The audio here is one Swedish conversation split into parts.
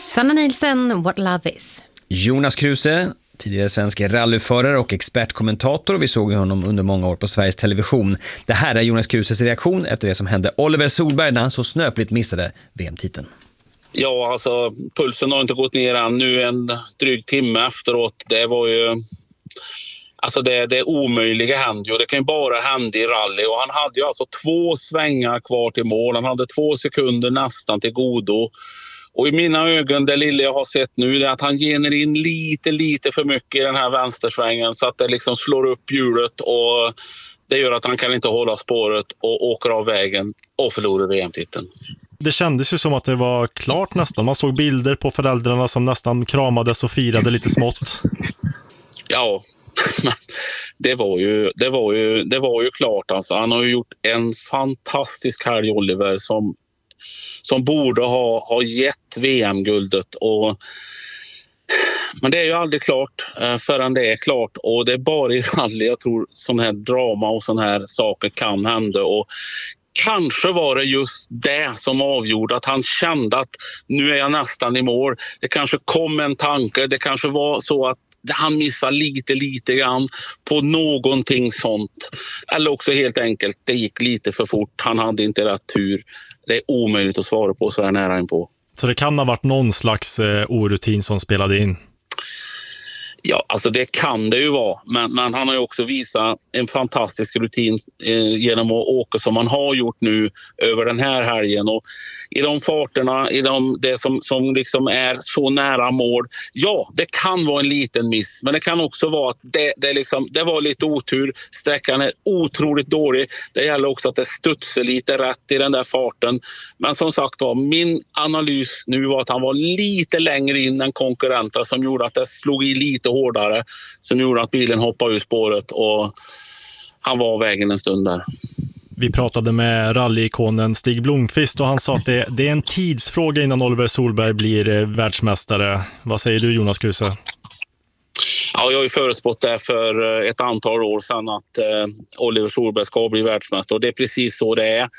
Sanna Nielsen, What Love Is. Jonas Kruse, tidigare svensk rallyförare och expertkommentator. Vi såg honom under många år på Sveriges Television. Det här är Jonas Kruses reaktion efter det som hände Oliver Solberg när han så snöpligt missade VM-titeln. Ja, alltså pulsen har inte gått ner än. Nu en dryg timme efteråt. Det var ju... Alltså det omöjliga hände ju. Det kan ju bara hända i rally. Och han hade ju alltså 2 svängar kvar till mål. Han hade 2 sekunder nästan till godo. Och i mina ögon, det lilla jag har sett nu, är att han gener in lite för mycket i den här vänstersvängen. Så att det liksom slår upp hjulet och det gör att han kan inte hålla spåret och åker av vägen och förlorar VM-titeln. Det kändes ju som att det var klart nästan. Man såg bilder på föräldrarna som nästan kramades och firade lite smått. Ja, det var ju klart. Alltså. Han har ju gjort en fantastisk helg, Oliver, som borde ha gett VM-guldet. Men det är ju aldrig klart förrän det är klart. Och det är bara i rally jag tror sån här drama och sån här saker kan hända. Och kanske var det just det som avgjorde att han kände att nu är jag nästan i mål. Det kanske kom en tanke. Det kanske var så att han missade lite grann på någonting sånt. Eller också helt enkelt, det gick lite för fort. Han hade inte rätt tur. Det är omöjligt att svara på så här nära inpå. Så det kan ha varit någon slags orutin som spelade in? Ja, alltså det kan det ju vara. Men han har ju också visat en fantastisk rutin genom att åka som han har gjort nu över den här helgen. Och i de farterna, det som liksom är så nära mål. Ja, det kan vara en liten miss. Men det kan också vara att det var lite otur. Sträckan är otroligt dålig. Det gäller också att det studsar lite rätt i den där farten. Men som sagt var, min analys nu var att han var lite längre in än konkurrenter som gjorde att det slog i lite hårdare, som gjorde att bilen hoppade ur spåret och han var av vägen en stund där. Vi pratade med rallyikonen Stig Blomqvist och han sa att det är en tidsfråga innan Oliver Solberg blir världsmästare. Vad säger du, Jonas Kruse? Ja, jag har ju förutspått det för ett antal år sedan att Oliver Solberg ska bli världsmästare och det är precis så det är.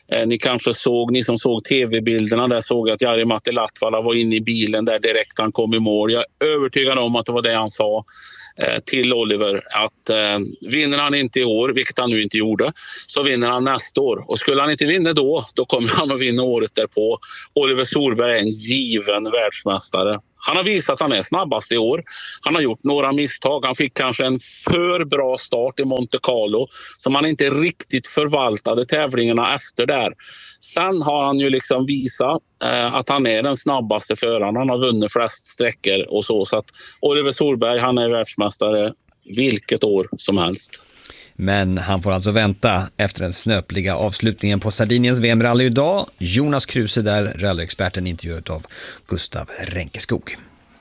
Ni som såg tv-bilderna där såg att Jari-Matti Latvala var inne i bilen där direkt han kom i mål. Jag är övertygad om att det var det han sa till Oliver att vinner han inte i år, vilket han nu inte gjorde, så vinner han nästa år. Och skulle han inte vinna då kommer han att vinna året därpå. Oliver Solberg är en given världsmästare. Han har visat att han är snabbast i år. Han har gjort några misstag. Han fick kanske en för bra start i Monte Carlo som han inte riktigt förvaltade tävlingarna efter där. Sen har han ju liksom visat att han är den snabbaste föraren. Han har vunnit flest sträckor och så. Så att Oliver Solberg, han är världsmästare vilket år som helst. Men han får alltså vänta efter den snöpliga avslutningen på Sardiniens VM-rally idag. Jonas Kruse där, rallyexperten, intervjuad av Gustav Renkeskog.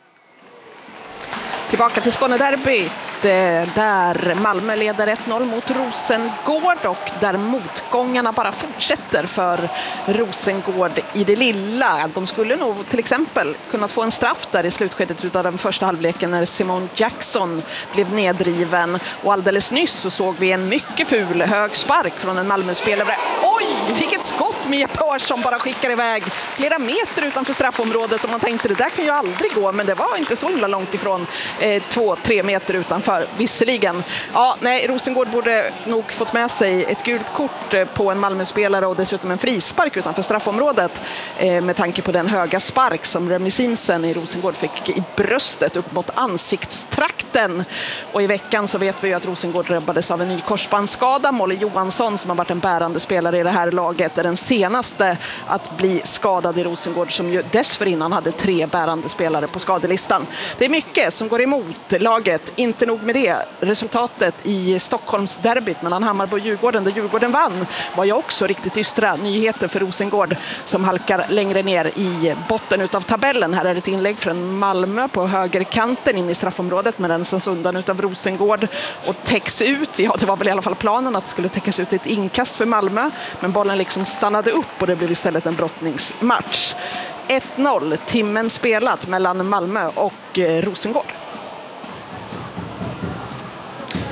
Tillbaka till Skånederbyt där Malmö leder 1-0 mot Rosengård och där motgångarna bara fortsätter för Rosengård i det lilla. De skulle nog till exempel kunnat få en straff där i slutskedet av den första halvleken när Simon Jackson blev nedriven. Och alldeles nyss så såg vi en mycket ful hög spark från en Malmö-spelare. Oj, vilket skott Mia Persson bara skickar iväg flera meter utanför straffområdet och man tänkte det där kan ju aldrig gå, men det var inte så långt ifrån 2-3 meter utanför. Visserligen. Ja, nej, Rosengård borde nog fått med sig ett gult kort på en Malmö-spelare och dessutom en frispark utanför straffområdet med tanke på den höga spark som Remy Simsen i Rosengård fick i bröstet upp mot ansiktstrakten. Och i veckan så vet vi ju att Rosengård drabbades av en ny korsbandsskada. Molly Johansson som har varit en bärande spelare i det här laget är den senaste att bli skadad i Rosengård som ju dessförinnan hade 3 bärande spelare på skadelistan. Det är mycket som går emot laget. Inte nog med det. Resultatet i Stockholms derbyt mellan Hammarby och Djurgården där Djurgården vann var ju också riktigt ystra nyheter för Rosengård som halkar längre ner i botten utav tabellen. Här är ett inlägg från Malmö på högerkanten in i straffområdet med den sens undan utav Rosengård och täcks ut. Ja, det var väl i alla fall planen att det skulle täckas ut ett inkast för Malmö, men bollen liksom stannade upp och det blev istället en brottningsmatch. 1-0, timmen spelat mellan Malmö och Rosengård.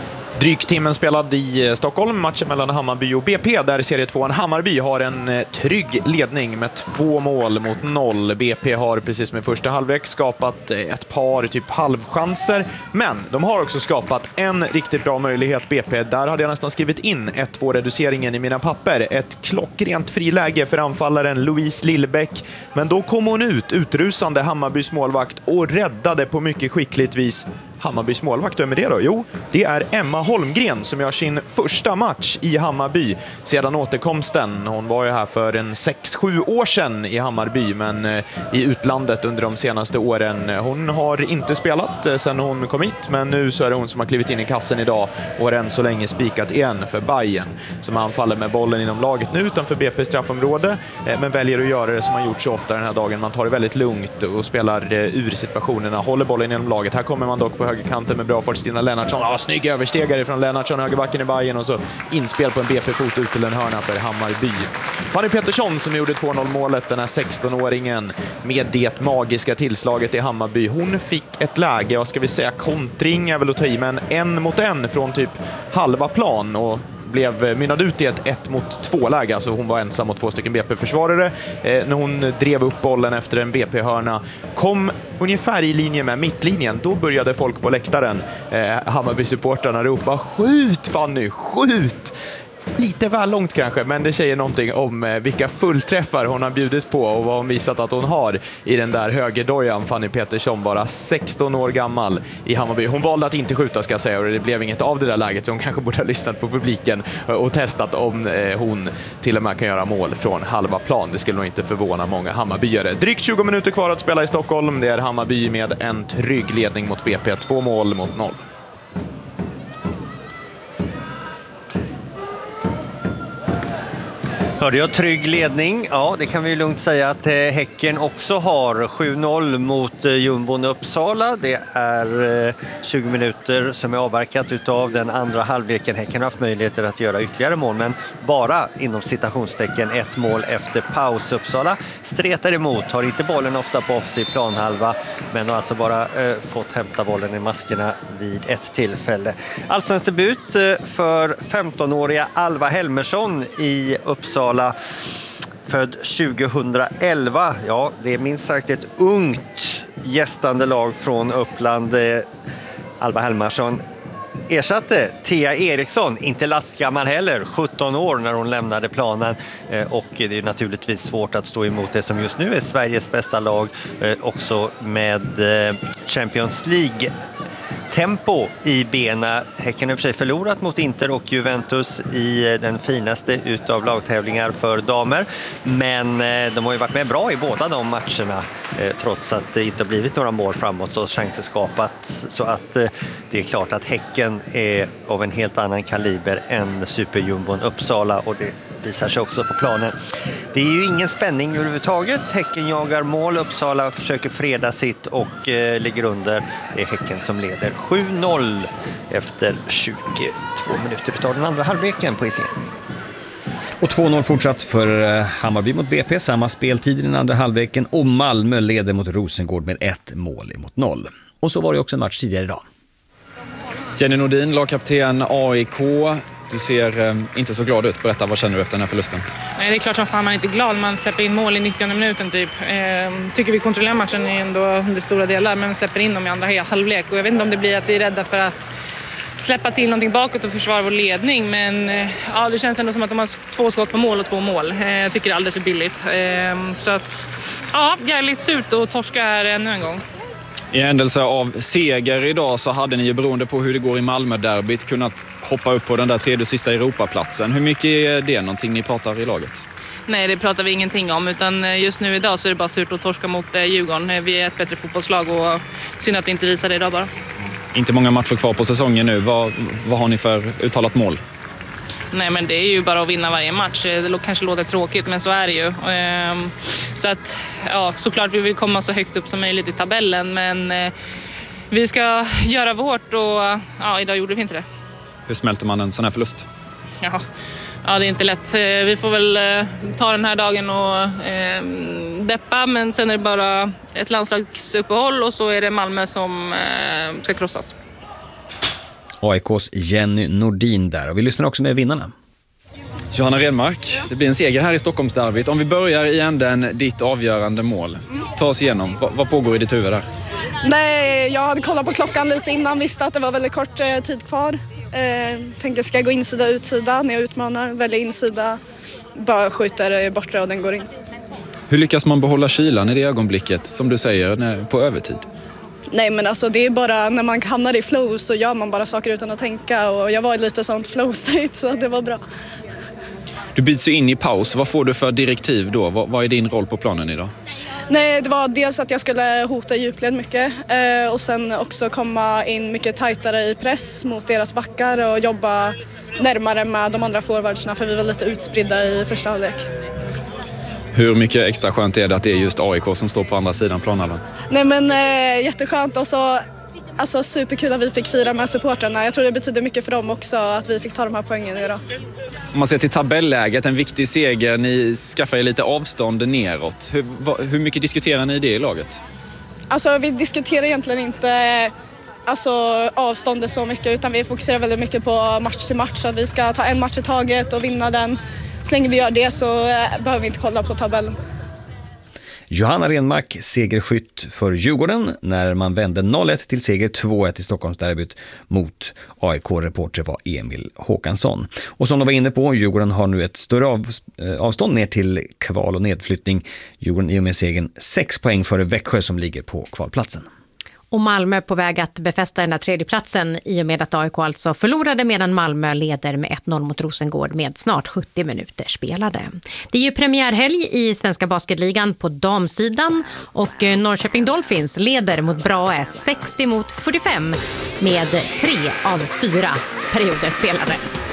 Drygt timmen spelad i Stockholm, matchen mellan Hammarby och BP, där serie 2 Hammarby har en trygg ledning med 2 mål mot 0. BP har precis med första halvlek skapat ett par typ halvchanser, men de har också skapat en riktigt bra möjlighet. BP, där hade jag nästan skrivit in 1-2-reduceringen i mina papper. Ett klockrent friläge för anfallaren Louise Lillbäck, men då kom hon utrusande Hammarbys målvakt och räddade på mycket skickligt vis Hammarbys målvakt. Vem är det då? Jo, det är Emma Holmgren som gör sin första match i Hammarby sedan återkomsten. Hon var ju här för en 6-7 år sedan i Hammarby, men i utlandet under de senaste åren. Hon har inte spelat sedan hon kom hit, men nu så är det hon som har klivit in i kassen idag och har än så länge spikat igen för Bayern, som anfaller med bollen inom laget nu utanför BP straffområde, men väljer att göra det som man gjort så ofta den här dagen. Man tar det väldigt lugnt och spelar ur situationerna, håller bollen inom laget. Här kommer man dock på högerkanten med bra fart, Stina Lennartsson. Snygg överstegare från Lennartsson, högerbacken i Bayern, och så inspel på en BP-fot ut till en hörna för Hammarby. Fanny Petersson som gjorde 2-0-målet, den här 16-åringen med det magiska tillslaget i Hammarby. Hon fick ett läge, vad ska vi säga, kontring är väl att ta i, men 1-mot-1 från typ halva plan och mynnade ut i ett 1-mot-2-läge. Alltså hon var ensam mot 2 stycken BP-försvarare när hon drev upp bollen efter en BP-hörna. Kom ungefär i linje med mittlinjen. Då började folk på läktaren, Hammarby-supportrarna, ropa "Skjut Fanny, skjut!" Lite väl långt kanske, men det säger någonting om vilka fullträffar hon har bjudit på och vad hon visat att hon har i den där högerdojan. Fanny Petersson, bara 16 år gammal i Hammarby. Hon valde att inte skjuta, ska jag säga, och det blev inget av det där läget, så hon kanske borde ha lyssnat på publiken och testat om hon till och med kan göra mål från halva plan. Det skulle nog inte förvåna många Hammarbyare. Drygt 20 minuter kvar att spela i Stockholm. Det är Hammarby med en trygg ledning mot BP, 2 mål mot 0. Hörde jag trygg ledning? Ja, det kan vi lugnt säga att Häcken också har. 7-0 mot Jumbon Uppsala. Det är 20 minuter som är avverkat utav den andra halvleken. Häcken har haft möjligheter att göra ytterligare mål, men bara inom citationstecken 1 mål efter paus. Uppsala stretar emot, har inte bollen ofta på offensiv planhalva, men har alltså bara fått hämta bollen i maskerna vid ett tillfälle. Allsvensk debut för 15-åriga Alva Helmersson i Uppsala, född 2011. Ja, det är minst sagt ett ungt gästande lag från Uppland. Alva Helmersson ersatte Thea Eriksson, inte lastgammal heller, 17 år när hon lämnade planen, och det är naturligtvis svårt att stå emot det som just nu är Sveriges bästa lag, också med Champions League tempo i bena. Häcken har för sig förlorat mot Inter och Juventus i den finaste utav lagtävlingar för damer, men de har ju varit med bra i båda de matcherna, trots att det inte har blivit några mål framåt, så chanser skapats, så att det är klart att Häcken är av en helt annan kaliber än superjumbon Uppsala, och det visar sig också på planen. Det är ju ingen spänning överhuvudtaget. Häcken jagar mål, Uppsala försöker freda sitt och ligger under. Det är Häcken som leder 7-0 efter 22 minuter utav den andra halvleken på Hisingen. Och 2-0 fortsatt för Hammarby mot BP, samma speltid i den andra halvleken, och Malmö leder mot Rosengård med 1 mål mot 0. Och så var det också en match tidigare idag. Jenny Nordin, lagkapten AIK. Du ser inte så glad ut. Berätta, vad känner du efter den här förlusten? Nej, det är klart som fan man är inte glad. Man släpper in mål i 90 minuten typ. Tycker vi kontrollerar matchen ändå under stora delar, men släpper in dem i andra halvlek. Och jag vet inte om det blir att vi är rädda för att släppa till någonting bakåt och försvara vår ledning. Men ja, det känns ändå som att de har 2 skott på mål och 2 mål. Jag tycker det är alldeles för billigt. Så att, ja, jag är lite surt och torska här ännu en gång. I händelse av seger idag så hade ni ju, beroende på hur det går i Malmö-derbyt, kunnat hoppa upp på den där 3:e sista Europaplatsen. Hur mycket är det någonting ni pratar i laget? Nej, det pratar vi ingenting om, utan just nu idag så är det bara surt att torska mot Djurgården. Vi är ett bättre fotbollslag och synd att det inte visar det idag bara. Inte många matcher kvar på säsongen nu. Vad har ni för uttalat mål? Nej, men det är ju bara att vinna varje match. Det kanske låter tråkigt, men så är det ju. Så att, ja, såklart vi vill komma så högt upp som möjligt i tabellen, men vi ska göra vårt, och ja, idag gjorde vi inte det. Hur smälter man en sån här förlust? Ja, det är inte lätt. Vi får väl ta den här dagen och deppa, men sen är det bara ett landslagsuppehåll och så är det Malmö som ska krossas. AIKs Jenny Nordin där. Och vi lyssnar också med vinnarna. Johanna Redmark, det blir en seger här i Stockholmsderbyt. Om vi börjar i änden, ditt avgörande mål. Ta oss igenom. Vad pågår i ditt huvud där? Nej, jag hade kollat på klockan lite innan, visste att det var väldigt kort tid kvar. Tänker, ska jag gå insida, utsida när jag utmanar? Välja insida, bara skjuter borta och den går in. Hur lyckas man behålla kylan i det ögonblicket, som du säger, på övertid? Nej, men alltså det är bara när man hamnar i flow så gör man bara saker utan att tänka. Och jag var i lite sånt flow state, så det var bra. Du byts ju in i paus. Vad får du för direktiv då? Vad är din roll på planen idag? Nej, det var dels att jag skulle hota djupled mycket och sen också komma in mycket tajtare i press mot deras backar och jobba närmare med de andra forwardsna, för vi var lite utspridda i första halvlek. Hur mycket extra skönt är det att det är just AIK som står på andra sidan planen? Nej, men jätteskönt, och så alltså, superkul att vi fick fira med supporterna. Jag tror det betyder mycket för dem också att vi fick ta de här poängen idag. Om man ser till tabelläget, en viktig seger, ni skaffar ju lite avstånd neråt. Hur mycket diskuterar ni det i laget? Alltså vi diskuterar egentligen inte avståndet så mycket, utan vi fokuserar väldigt mycket på match till match. Så att vi ska ta en match i taget och vinna den. Så länge vi gör det så behöver vi inte kolla på tabellen. Johanna Redmark, segerskytt för Djurgården när man vände 0-1 till seger 2-1 i Stockholmsderbyt mot AIK-reporter var Emil Håkansson. Och som de var inne på, Djurgården har nu ett större avstånd ner till kval och nedflyttning. Djurgården i och med segern 6 poäng före Växjö som ligger på kvalplatsen. Och Malmö på väg att befästa den där tredje platsen i och med att AIK alltså förlorade, medan Malmö leder med 1-0 mot Rosengård med snart 70 minuter spelade. Det är ju premiärhelg i Svenska basketligan på damsidan och Norrköping Dolphins leder mot Brahe 60-45 med 3 av 4 perioder spelade.